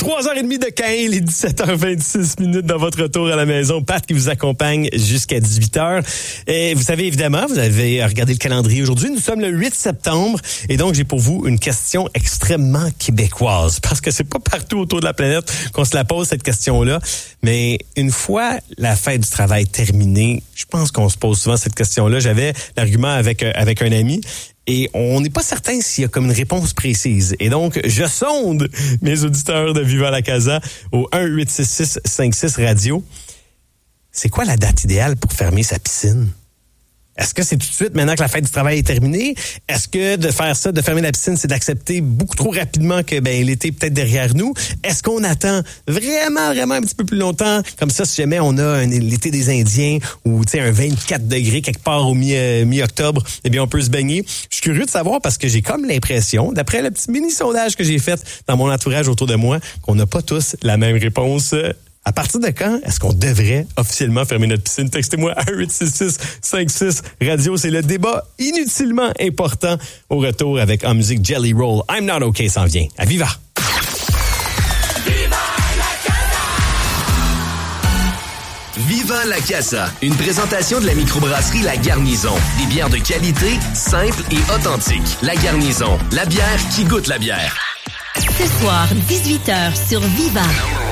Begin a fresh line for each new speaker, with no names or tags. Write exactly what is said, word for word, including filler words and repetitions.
trois heures trente de Caen, les dix-sept heures vingt-six minutes dans votre retour à la maison. Pat qui vous accompagne jusqu'à dix-huit heures. Et vous savez, évidemment, vous avez regardé le calendrier aujourd'hui. Nous sommes le huit septembre. Et donc, j'ai pour vous une question extrêmement québécoise. Parce que c'est pas partout autour de la planète qu'on se la pose, cette question-là. Mais une fois la fête du travail terminée, je pense qu'on se pose souvent cette question-là. J'avais l'argument avec, avec un ami. Et on n'est pas certain s'il y a comme une réponse précise. Et donc, je sonde mes auditeurs de Viva la Casa au un huit six six cinq six radio. C'est quoi la date idéale pour fermer sa piscine? Est-ce que c'est tout de suite maintenant que la fête du travail est terminée? Est-ce que de faire ça, de fermer la piscine, c'est d'accepter beaucoup trop rapidement que ben l'été est peut-être derrière nous? Est-ce qu'on attend vraiment, vraiment un petit peu plus longtemps? Comme ça, si jamais on a un, l'été des Indiens ou tu sais un vingt-quatre degrés quelque part au mi, euh, mi-octobre, eh bien on peut se baigner. Je suis curieux de savoir parce que j'ai comme l'impression, d'après le petit mini-sondage que j'ai fait dans mon entourage autour de moi, qu'on n'a pas tous la même réponse. À partir de quand est-ce qu'on devrait officiellement fermer notre piscine? Textez-moi un huit six six cinq six radio. C'est le débat inutilement important au retour avec en musique Jelly Roll. I'm Not Okay s'en vient. À Viva!
Viva la Casa! Viva la Casa, une présentation de la microbrasserie La Garnison. Des bières de qualité, simples et authentiques. La Garnison, la bière qui goûte la bière.
Ce soir, dix-huit heures sur Viva.